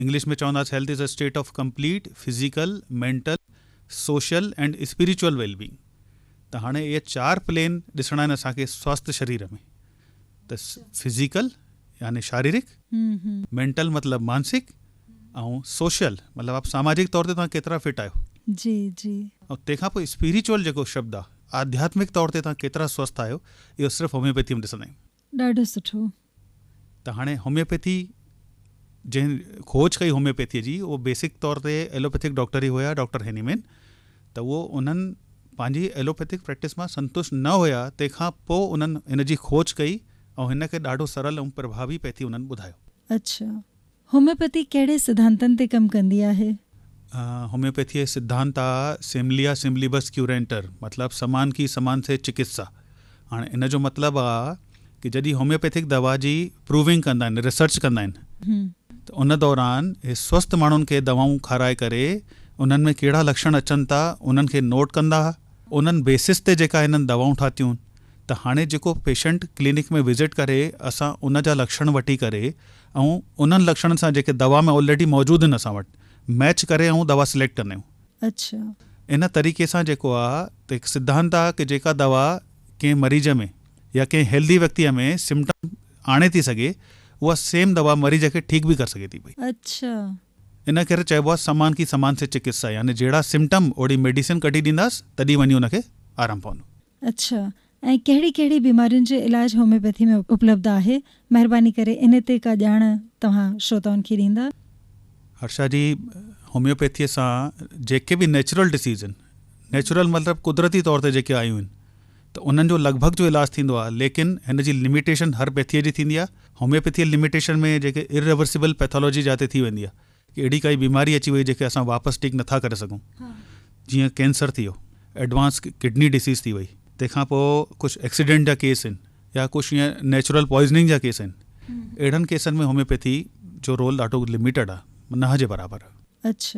English में चवंदासीं health is a state of complete physical, mental, social and spiritual wellbeing. त हाणे इहे 4 प्लेन ॾिसणा आहिनि असांखे स्वस्थ शरीर में। त फिज़िकल यानी शारीरिक, मेंटल मतिलबु मानसिक, ऐं सोशल मतिलबु आप सामाजिक तौर ते तव्हां केतिरा फिट आहियो। जी जी। ऐं तंहिंखां पोइ स्पिरिचुअल जेको शब्द आहे, आध्यात्मिक तौर ते तव्हां केतिरा स्वस्थ आहियो, इहो सिर्फ़ु होम्योपैथी में ॾिसंदा आहियूं। ॾाढो सुठो। त हाणे होम्योपैथी जंहिं खोज कई होम्योपैथीअ जी, उहो बेसिक तौर ते एलोपैथिक डॉक्टर ई हुया, डॉक्टर हेनीमैन। त उहो उन्हनि पंहिंजी एलोपैथिक प्रैक्टिस मां संतुष्ट न हुया, तंहिंखां पोइ उन्हनि हिन जी खोज कई ऐं हिन खे ॾाढो सरल ऐं प्रभावी पैथी उन्हनि ॿुधायो। अच्छा, होम्योपैथी कहिड़े सिद्धांतनि ते कमु कंदी आहे? होम्योपैथी जो सिद्धांत आहे सिमलिया सिमलिबस क्यूरेंटर, मतिलबु समान की समान से चिकित्सा। हाणे इन जो मतिलबु आहे कि जॾहिं होम्योपैथिक दवा जी प्रूविंग कंदा आहिनि, रिसर्च कंदा आहिनि, त उन दौरान हे स्वस्थ माण्हुनि खे दवाऊं खाराए करे उन्हनि में कहिड़ा लक्षण अचनि था उन्हनि खे नोट कंदा, उन्हनि बेसिस ते जेका हिननि दवाऊं ठातियूं। त हाणे जेको पेशेंट क्लिनिक में विज़िट करे, असां उन जा लक्षण वठी करे ऐं उन्हनि लक्षणनि सां जेके दवा में ऑलरेडी मौजूदु आहिनि असां वटि मैच करे ऐं दवा सिलेक्ट कंदा आहियूं। अच्छा। इन तरीक़े सां जेको आहे त हिकु सिद्धांत आहे कि जेका दवा कंहिं मरीज़ में या कंहिं हेल्दी व्यक्तिअ में सिम्टम आणे थी सघे, उहा सेम दवा मरीज़ खे ठीकु बि करे सघे थी पई। अच्छा। इन करे चइबो आहे समान की समान से चिकित्सा, यानी जहिड़ा सिम्टम ओड़ी मेडिसिन कढी ॾींदासीं तॾहिं वञी उनखे आराम पवंदो। अच्छा, ऐं कहिड़ी कहिड़ी बीमारियुनि जो इलाज होम्योपैथी में उपलब्ध आहे? महिरबानी करे इन ते का ॼाण तव्हां श्रोताउनि खे ॾींदा? हर्षा जी, होम्योपैथीअ सां जेके बि नेचुरल डिसीज़ आहिनि, नेचुरल मतिलबु कुदरती तौर ते जेके आयूं आहिनि, त उन्हनि जो लॻभॻि जो इलाजु थींदो आहे। लेकिन हिन जी लिमिटेशन हर पैथीअ जी थींदी आहे। होम्योपैथी लिमिटेशन में जेके इरिवर्सिबल पैथोलॉजी जाते थी वेंदी आहे, कि अहिड़ी काई बीमारी अची वई जेके असां वापसि ठीकु नथा करे सघूं। जीअं कैंसर थी वियो, एडवांस किडनी डिसीज़ थी वई, तंहिंखां पोइ कुझु एक्सीडेंट जा केस आहिनि या कुझु ईअं नेचुरल पॉइज़निंग जा केस आहिनि। अहिड़नि केसनि में होम्योपैथी जो रोल ॾाढो लिमिटेड आहे, न जे बराबरि आहे। अच्छा,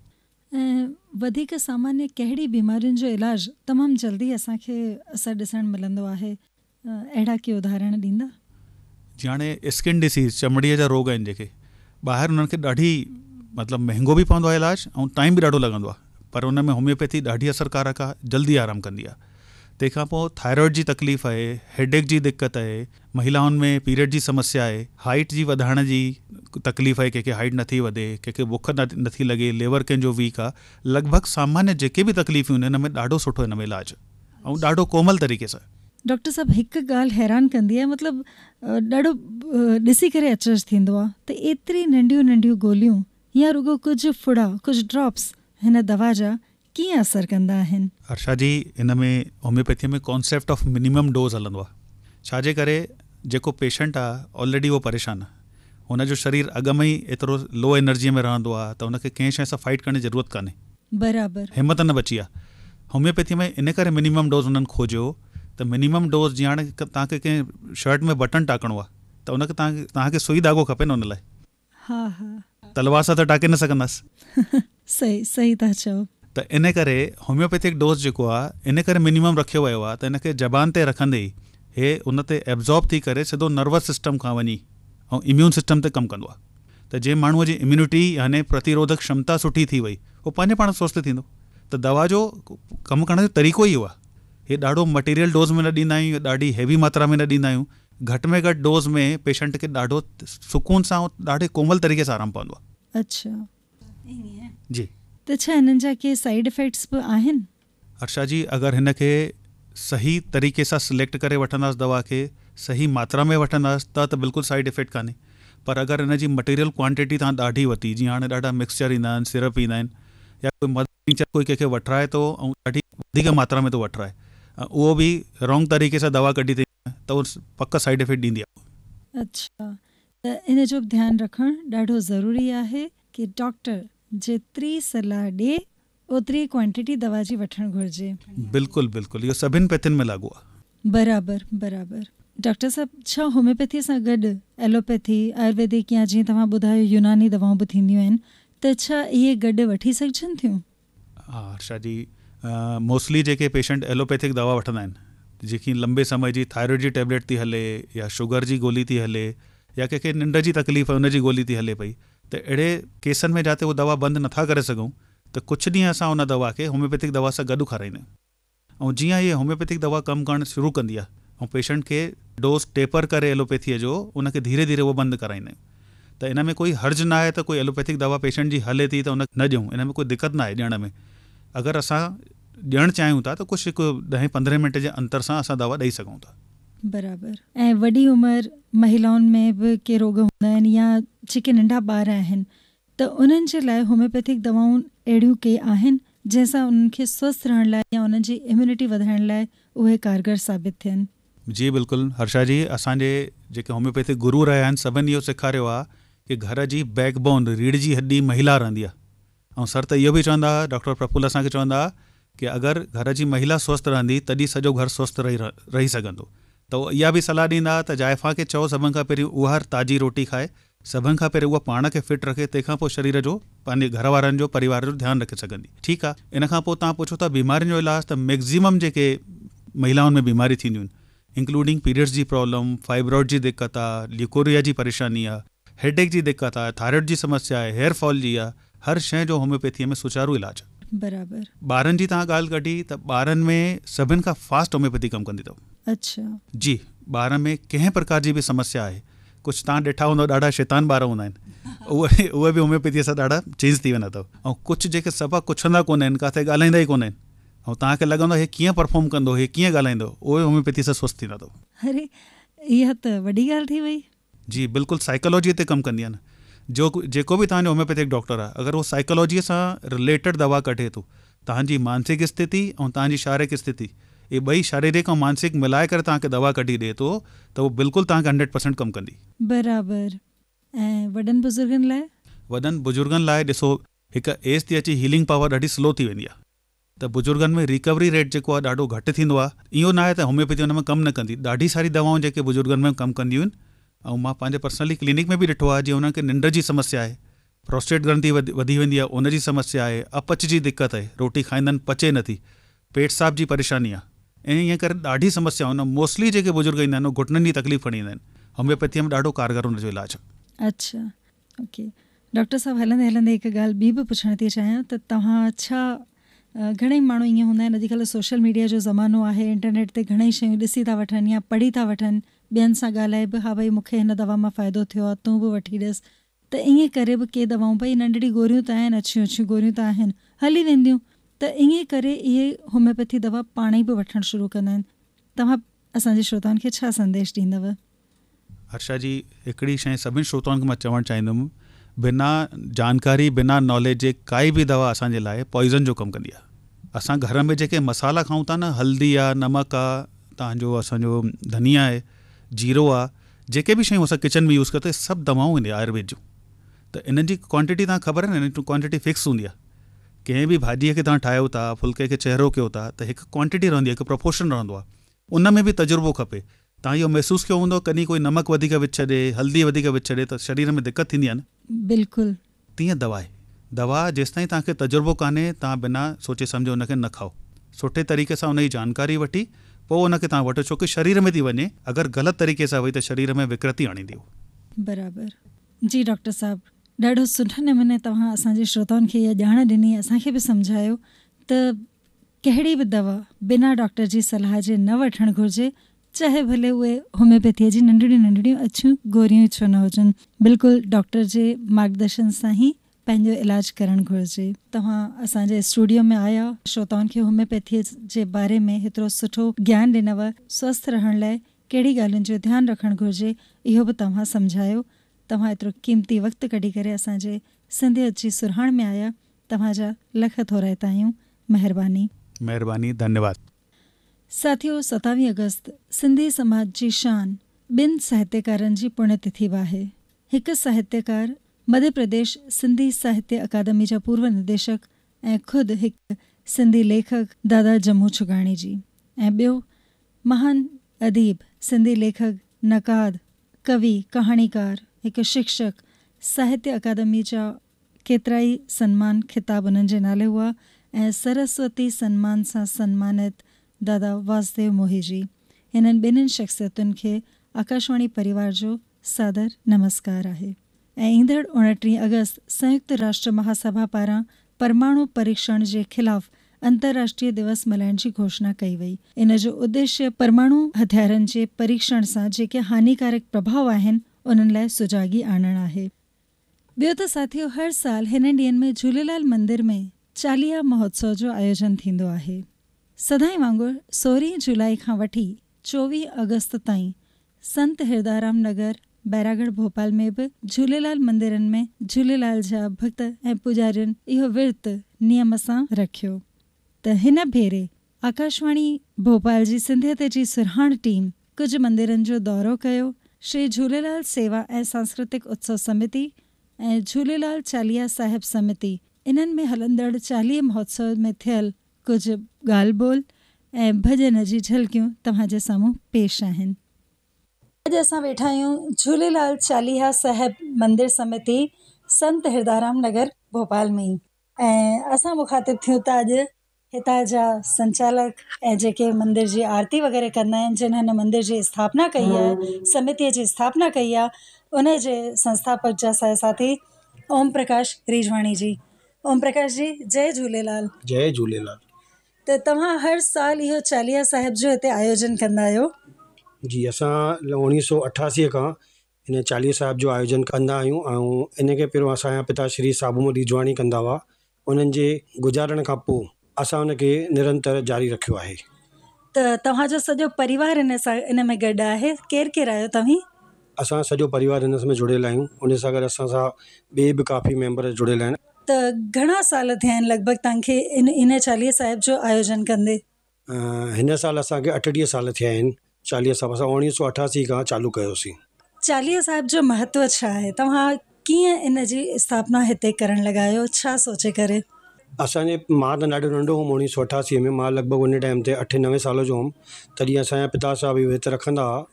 ऐं वधीक सामान्य कहिड़ी बीमारियुनि जो इलाजु तमामु जल्दी असांखे असरु ॾिसणु मिलंदो आहे? अहिड़ा के उदाहरण ॾींदा? जी, हाणे स्किन डिसीज़, चमड़ीअ जा रोग आहिनि जेके, ॿाहिरि उन्हनि खे ॾाढी मतिलबु महांगो बि पवंदो आहे इलाजु ऐं टाइम बि ॾाढो लॻंदो आहे, पर उन में होम्योपैथी ॾाढी असरकारक आहे, जल्दी आराम कंदी आहे। तंहिंखां पोइ थायराइड जी तकलीफ़ आहे, हेडेक जी दिक़त आहे, महिलाउनि में पीरियड जी समस्या आहे, हाइट जी वधाइण जी तकलीफ़ आहे, कंहिंखे हाइट नथी वधे, कंहिंखे बुख नथी लॻे, लेवर कंहिंजो वीक आहे, लॻभॻि सामान्य जेके बि तकलीफ़ूं आहिनि हिन में ॾाढो सुठो हिन में इलाजु ऐं ॾाढो कोमल तरीक़े सां। डॉक्टर साहब, हिकु ॻाल्हि हैरान कंदी आहे, मतिलबु ॾाढो ॾिसी करे अचरज थींदो आहे त एतिरी नंढियूं नंढियूं गोलियूं या रुगो कुझु फुड़ा, कुझु ड्रॉप्स हिन दवा जा कीअं असरु कंदा आहिनि? हर्षा जी, हिन में होम्योपैथीअ में कॉन्सेप्ट ऑफ मिनिमम डोज हलंदो आहे। छाजे करे जेको पेशेंट आहे ऑलरेडी उहो परेशान आहे, हुनजो शरीर अॻु में ई एतिरो लो एनर्जीअ में रहंदो आहे त हुनखे कंहिं शइ सां फाइट करण जी ज़रूरत कान्हे, बराबरि हिमत न बची आहे। होम्योपैथी में इन करे मिनिमम डोज हुननि खोजियो त मिनिमम डोज, जीअं हाणे तव्हांखे कंहिं शर्ट में बटन टाकणो आहे त उनखे तव्हांखे सुई धाॻो खपे न हुन लाइ। हा हा, तलवार सां त टाके न सघंदासीं। सही सही था चओ। त इन करे होम्योपैथिक डोज जेको आहे इन करे मिनिमम रखियो वियो आहे त इनखे ज़बान ते रखंदे ई हे उन ते एब्ज़ॉर्ब थी करे सिधो नर्वस सिस्टम खां वञी ऐं इम्यून सिस्टम ते कमु कंदो आहे। त जंहिं माण्हूअ जी इम्यूनिटी यानी प्रतिरोधक क्षमता सुठी थी वई, उहो पंहिंजे पाण स्वस्थ थींदो। त दवा जो कमु करण जो तरीक़ो ई आहे। हे ॾाढो मटीरियल डोज़ में न ॾींदा आहियूं, ॾाढी हैवी मात्रा में न ॾींदा आहियूं, घटि में घटि डोज़ में पेशेंट खे ॾाढो सुकून सां ॾाढे कोमल तरीक़े सां आराम पवंदो आहे। अच्छा जी, त छा हिननि जा के साइड इफेक्ट्स बि आहिनि? हर्षा जी, अगरि हिन खे सही तरीक़े सां सिलेक्ट करे वठंदासीं, दवा खे सही मात्रा में वठंदासीं त बिल्कुलु साइड इफेक्ट कान्हे। पर अगरि हिन जी मटीरियल क्वांटिटी तव्हां ॾाढी वठी, जीअं हाणे ॾाढा मिक्सचर ईंदा आहिनि, सिरप ईंदा आहिनि, या कोई मदर कोई कंहिंखे वठराए थो ऐं ॾाढी वधीक मात्रा में थो वठराए, उहो बि रॉन्ग तरीक़े सां दवा कढी थी त उहो पक साइड इफेक्ट ॾींदी आहे। अच्छा, त इन जो बि ध्यानु रखणु ॾाढो ज़रूरी आहे कि डॉक्टर जेतिरी सलाह ॾिए ओतिरी क्वांटिटी दवा जी वठणु घुरिजे। बिल्कुलु बिल्कुलु, इहो सभिनि पैथियुनि में लागू आहे। बराबरि बराबरि। डॉक्टर साहब, छा होम्योपैथीअ सां गॾु एलोपैथी, आयुर्वेदिक या जीअं तव्हां ॿुधायो यूनानी दवाऊं बि थींदियूं आहिनि, त छा इहे गॾु वठी सघजनि थियूं? हा हर्षा जी, मोस्टली जेके पेशेंट एलोपैथिक दवा वठंदा आहिनि, जेकी लंबे समय जी थायराइड जी टैबलेट थी हले या शुगर जी गोली थी हले या कंहिंखे निंड जी तकलीफ़ आहे उन जी गोली थी हले पई, त अहिड़े केसनि में जिते उहो दवा बंदि नथा करे सघूं त कुझु ॾींहं असां उन दवा खे होम्योपैथिक दवा सां गॾु खाराईंदा आहियूं। ऐं जीअं इहे होम्योपैथिक दवा कमु करणु शुरू कंदी आहे ऐं पेशेंट खे डोज टेपर करे एलोपैथीअ जो उनखे धीरे धीरे उहो बंदि कराईंदा आहियूं। त इन में कोई हर्ज न आहे त कोई एलोपैथिक दवा पेशेंट जी हले थी त उन न ॾियूं, इन में कोई दिक़त न आहे ॾियण में। अगरि असां ॾियणु चाहियूं था त कुझु हिकु 10-15 मिंट जे अंतर सां असां दवा ॾेई सघूं था। बराबरि। ऐं वॾी उमिरि महिलाउनि में बि के रोग हूंदा आहिनि या जेके नंढा ॿार आहिनि त उन्हनि जे लाइ होम्योपैथिक दवाऊं अहिड़ियूं के आहिनि जंहिंसां उन्हनि खे स्वस्थ रहण लाइ या उन्हनि जी इम्यूनिटी वधाइण लाइ उहे कारगर साबित थियनि? जी बिल्कुलु हर्षा जी, असांजे जेके होम्योपैथिक गुरू रहिया आहिनि सभिनी इहो सेखारियो आहे कि घर जी बैकबोन, रीढ़ जी हड्डी महिला रहंदी आहे। ऐं सर त इहो बि चवंदा हुआ, डॉक्टर प्रफुल्ल असांखे चवंदा हुआ कि अगरि घर जी महिला स्वस्थ रहंदी तॾहिं सॼो घर स्वस्थ रही सघंदो। त उहो इहा बि सलाह ॾींदा त जाइफ़ा खे चओ सभिनि खां पहिरीं उहा ताज़ी रोटी खाए, सभिनि खां पहिरीं उहा पाण खे फिट रखे, तंहिंखां पोइ शरीर जो, पंहिंजे घर वारनि जो, परिवार जो ध्यानु रखे सघंदी। ठीकु आहे, इन खां पोइ तव्हां पुछो था बीमारियुनि जो इलाजु, त मैक्ज़िमम जेके महिलाउनि में बीमारी थींदियूं आहिनि इंक्लूडिंग पीरियड्स जी प्रॉब्लम, फाइब्रॉइड जी दिक़त आहे, ल्यूकोरिया जी परेशानी आहे, हेडेक जी दिक़त आहे, थायराइड जी समस्या आहे, हेयर फॉल जी आहे, हर शइ जो होम्योपैथीअ में सुचारू इलाजु आहे। बराबरि। ॿारनि जी तव्हां ॻाल्हि कढी त ॿारनि में सभिनि खां फास्ट होम्योपैथी कमु कंदी अथव। अच्छा जी, ॿार में कंहिं प्रकार जी बि समस्या आहे, कुझु तव्हां ॾिठा हूंदव ॾाढा शैतान ॿार हूंदा आहिनि, उहे बि होम्योपैथीअ सां ॾाढा चेंज थी वेंदा अथव। ऐं कुझु जेके सफ़ा कुझंदा कोन आहिनि, किथे ॻाल्हाईंदा ई कोन आहिनि, ऐं तव्हांखे लॻंदो हे कीअं परफॉर्म कंदो, हे कीअं ॻाल्हाईंदो, उहे होम्योपैथी सां स्वस्थ थींदा अथव। अरे इहा त वॾी ॻाल्हि थी वई। जी बिल्कुलु साइकोलॉजीअ ते कमु कंदी आहे न। जेको बि तव्हांजो होम्योपैथिक डॉक्टर आहे, अगरि उहो साइकोलॉजीअ सां रिलेटेड दवा कढे थो, तव्हांजी मानसिक स्थिति ऐं तव्हांजी शारीरिक स्थिति, ये ॿई शारीरिक ऐं मानसिक मिलाए करे तव्हांखे दवा कढी ॾिए थो, त उहो बिल्कुलु तव्हांखे 100% कमु कंदी। बराबरि। ऐं वॾनि बुज़ुर्गनि लाइ? वॾनि बुज़ुर्गनि लाइ ॾिसो, हिकु एज थी अची हीलिंग पावर ॾाढी स्लो थी वेंदी आहे, त बुज़ुर्गनि में रिकवरी रेट जेको आहे ॾाढो घटि थींदो आहे। इहो न आहे त होम्योपैथी हुन में कमु न कंदी, ॾाढी सारी दवाऊं जेके बुज़ुर्गनि में कमु कंदियूं आहिनि। ऐं मां पंहिंजे पर्सनली क्लिनिक में बि ॾिठो आहे, जीअं हुननि खे निंड जी समस्या आहे, प्रोस्टेट ग्रंथि वधी वेंदी आहे, उनजी समस्या आहे, अपच जी दिक़त आहे, रोटी खाईंदनि पचे नथी, पेट साफ़ जी परेशानी आहे, ऐं ईअं करे ॾाढी समस्याऊं आहिनि। मोस्टली जेके बुज़ुर्ग ईंदा आहिनि घुटननि जी तकलीफ़ खणी ईंदा आहिनि, होम्योपैथीअ में ॾाढो कारगर हुनजो इलाजु आहे। अच्छा, ओके डॉक्टर साहब, हलंदे हलंदे हिकु ॻाल्हि ॿी बि पुछणु थी चाहियां त तव्हां छा, घणेई माण्हू ईअं हूंदा आहिनि, अॼुकल्ह सोशल मीडिया जो ज़मानो आहे, इंटरनेट ते घणेई शयूं ॾिसी था वठनि या पढ़ी था वठनि, ॿियनि सां ॻाल्हाए बि, हा भई मूंखे हिन दवा मां फ़ाइदो थियो आहे, तूं बि वठी ॾिस, त ईअं करे बि के दवाऊं, भई नंढड़ी गोरियूं त आहिनि, अछियूं अछियूं गोरियूं त आहिनि, हली वेंदियूं, त ईअं करे इहे होम्योपैथी दवा पाण ई बि वठणु शुरू कंदा आहिनि। तव्हां असांजे श्रोताउनि खे छा संदेश ॾींदव? हर्षा जी, हिकिड़ी शइ सभिनी श्रोताउनि खे मां चवणु चाहींदुमि, बिना जानकारी, बिना नॉलेज जे काई बि दवा असांजे लाइ पॉइज़न जो कमु कंदी आहे। असां घर में जेके मसाला खाऊं था न, हल्दी आहे, नमक आहे, तव्हांजो असांजो धनिया आहे, जीरो आहे, जेके बि शयूं असां किचन में यूज़ करते, सभु दवाऊं ईंदी आयुर्वेद जूं। त इन्हनि जी क्वांटिटी तव्हां ख़बर आहे न, इन्हनि क्वांटिटी फिक्स हूंदी आहे। कंहिं बि भाॼीअ खे तव्हां ठाहियो था, फुल्के खे चहिरो कयो था, त हिकु क्वांटिटी रहंदी आहे, हिकु प्रोपोर्शन रहंदो आहे। उन में बि तजुर्बो खपे। तव्हां इहो महसूसु कयो हूंदो, कॾहिं कोई नमक वधीक विझी छॾे, हल्दी वधीक विझी छॾे, त शरीर में दिक़त थींदी आहे न। बिल्कुलु। तीअं दवा आहे। दवा जेसिताईं तव्हांखे तजुर्बो कान्हे, तव्हां बिना सोचे सम्झो उनखे न खाओ। सुठे तरीक़े सां उनजी जानकारी वठी पोइ उनखे तव्हां वठो, छोकी शरीर में थी वञे, अगरि ग़लति तरीक़े सां वई त शरीर में विकृति आणींदी। बराबरि। जी डॉक्टर साहब, ॾाढो सुठे नमूने तव्हां असांजे श्रोताउनि खे इहा ॼाण ॾिनी, असांखे बि सम्झायो त कहिड़ी बि दवा बिना डॉक्टर जी सलाह जे न वठणु घुरिजे, चाहे भले उहे होम्योपैथीअ जी नंढड़ियूं नंढड़ियूं अछियूं गोरियूं छो न हुजनि, बिल्कुलु डॉक्टर जे मार्गदर्शन सां ई पंहिंजो इलाजु करणु घुरिजे। तव्हां असांजे स्टूडियो में आया, श्रोताउनि खे होम्योपैथीअ जे बारे में हेतिरो सुठो ज्ञान ॾिनव, स्वस्थ रहण लाइ कहिड़ी ॻाल्हियुनि जो ध्यानु रखणु घुरिजे इहो बि तव्हां सम्झायो। तव्हां एतिरो क़ीमती वक़्तु कढी करे असांजे सिंधियत जी सुरहाण में आया, तव्हांजा लख थोराइता आहियूं। महिरबानी। महिरबानी, धन्यवाद। साथियो, 27 अगस्त सिंधी समाज जी शान ॿिनि साहित्यकारनि जी पुण्यतिथि बि आहे। हिकु साहित्यकार, मध्य प्रदेश सिंधी साहित्य अकादमी जा पूर्व निदेशक ऐं ख़ुदि हिकु सिंधी लेखक दादा जम्मू छुगाणी जी, ऐं ॿियो महान अदीब, सिंधी लेखक, नक़ाद, कवि, कहाणीकार, हिकु शिक्षक, साहित्य अकादमी जा केतिरा ई सन्मान खिताब उन्हनि जे नाले हुआ, ऐं सरस्वती सन्मान सां सन्मानित दादा वासुदेव मोही जी। हिननि ॿिन्हिनि शख़्सियतुनि खे आकाशवाणी परिवार जो सादर नमस्कार आहे। ऐं ईंदड़ 29 अगस्त संयुक्त राष्ट्र महासभा पारां परमाणु परीक्षण जे ख़िलाफ़ अंतर्राष्ट्रीय दिवस मल्हाइण जी घोषणा कई वई। इन जो उद्देश्य परमाणु हथियारनि जे परीक्षण सां जेके हानिकारक प्रभाव आहिनि उन्हनि लाइ सुजागी आणणु आहे। ॿियो त साथियो, हर साल हिन ॾींहनि में झूलेलाल मंदिर में चालीहा महोत्सव जो आयोजन थींदो आहे। सदाईं वांगुरु 16 जुलाई खां वठी 24 अगस्त ताईं संत हिरदाराम नगर, बैरागढ़, भोपाल में बि झूलेलाल मंदिरनि में झूलेलाल जा भक्त ऐं पुजारियुनि इहो विर्त नियम सां रखियो। त हिन भेरे आकाशवाणी भोपाल जी सिंधियत जी सुरहाण टीम कुझु मंदिरनि जो दौरो कयो। श्री झूलेलाल सेवा ऐं सांस्कृतिक उत्सव समिति ऐं झूलेलाल चालीहा साहिब समिति इन्हनि में हलंदड़ चालीह महोत्सव में थियल कुझु ॻाल्हि ॿोल ऐं भॼन जी झलकियूं तव्हांजे साम्हूं पेश आहिनि। अॼु असां वेठा आहियूं झूलेलाल चालीहा साहिब मंदिर समिति संत हिरदाराम नगर भोपाल में ई, ऐं असां मुखातिब थियूं त अॼु हितां जा संचालक ऐं जेके मंदिर जी आरती वग़ैरह कंदा आहिनि, जिन हिन मंदिर जी स्थापना कई आहे, समितीअ जी स्थापना कई आहे, उन जे संस्थापक जा साथी ओम प्रकाश रीजवाणी जी। ओम प्रकाश जी, जय झूलेलाल। जय झूलेलाल। त तव्हां हर साल इहो चालीहा साहिब जो हिते आयोजन कंदा आहियो? जी, असां 1988 खां इन चालीहे साहिब जो आयोजन कंदा आहियूं ऐं इन खे पहिरियों असांजा पिता श्री साबूमल रीजवाणी कंदा हुआ। उन्हनि जे गुज़ारण खां पोइ असां उनखे निरंतर जारी रखियो आहे। त तव्हांजो सॼो परिवार इन में गॾु आहे? केरु केरु आहियो तव्हीं? असां सॼो परिवार हिन में जुड़ियल आहियूं। उन सां गॾु असां सां ॿिए बि काफ़ी मेंबर जुड़ियल आहिनि। त घणा साल थिया आहिनि लॻभॻि तव्हांखे इन चालीहे साहिब जो आयोजन कंदे? हिन साल असांखे 38 साल थिया आहिनि। चालीह साहिब असां 1988 खां चालू कयोसीं। चालीहे साहिब जो महत्व छा आहे? तव्हां कीअं इन जी स्थापना हिते करणु लॻा आहियो? छा सोचे करे? असांजे मां त ॾाढो नंढो हुउमि 1988 में। मां लॻभॻि उन टाइम ते 8-9 साल जो हुउमि। तॾहिं असांजा पिता साहिब इहो विर्त रखंदा हुआ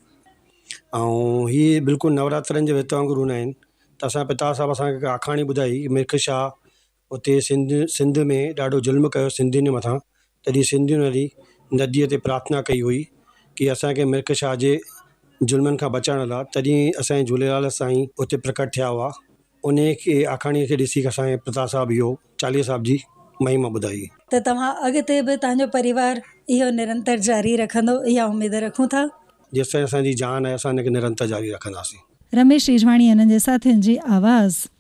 ऐं हीअ बिल्कुलु नवरात्रनि जे विर्त वांगुरु हूंदा आहिनि। त असांजा पिता साहिब असांखे आखाणी ॿुधाई। मिर्ख शाह उते सिंध में ॾाढो ज़ुल्म कयो सिंधियुनि मथां। तॾहिं सिंधियुनि वरी नदीअ ते प्रार्थना कई हुई कि असांखे मिर्ख शाह जे ज़ुल्मनि खां बचाइण लाइ। तॾहिं असांजे झूलेलाल साईं उते प्रकट थिया हुआ। उन खे आखाणीअ खे ॾिसी असांजे पिता साहिब इहो चालीहे साहिब जी महिमा ॿुधाई। त तव्हां अॻिते बि तव्हांजो परिवार इहो निरंतर जारी रखंदो, इहा उमेद रखूं था? जेसिताईं असांजी जान आहे असां हिनखे निरंतर जारी रखंदासीं। रमेश रीजवाणी हिननि जे साथियुनि जी आवाज़।